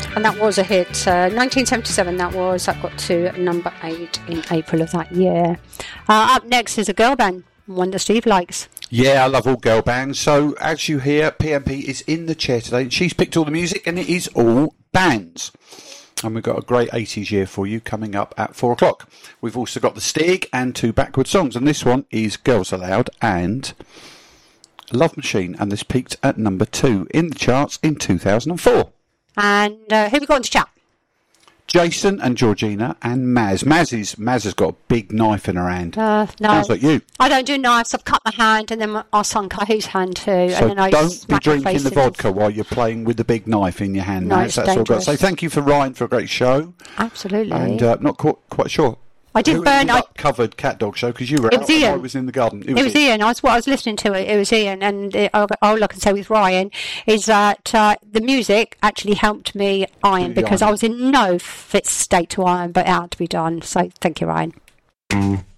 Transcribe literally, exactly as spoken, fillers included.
And that was a hit. Uh, nineteen seventy-seven that was. That got to number eight in April of that year. Uh, up next is a girl band, one that Steve likes. Yeah, I love all girl bands. So, as you hear, P M P is in the chair today. She's picked all the music, and it is all bands. And we've got a great eighties year for you coming up at four o'clock. We've also got the Stig and two backward songs. And this one is Girls Aloud and Love Machine. And this peaked at number two in the charts in two thousand four. And uh, who have we got on to chat? Jason and Georgina and Maz. Maz, is, Maz has got a big knife in her hand. Uh, no. Sounds like you. I don't do knives. I've cut my hand and then our son cut his hand too. So and then I don't be drinking the vodka off. while you're playing with the big knife in your hand. No, Maz. it's That's all I've got to dangerous. say. Thank you for Ryan for a great show. Absolutely. And uh, not quite, quite sure. I did Who burn. ended I up covered Cat Dog Show because you were It out was and Ian. I was in the garden. It was Ian. I was what I was listening to. It. It was Ian, and it, all I can say with Ryan is that uh, the music actually helped me iron Do the because iron. I was in no fit state to iron, but it had to be done. So thank you, Ryan.